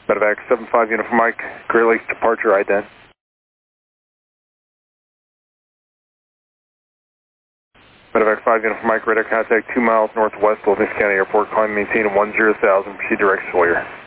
Medevac 75 Uniform Mike, Great Lakes departure ident. Medevac 5 Uniform Mike, radar contact 2 miles northwest of Livingston County Airport, climb maintain 10,000, proceed direct Sawyer.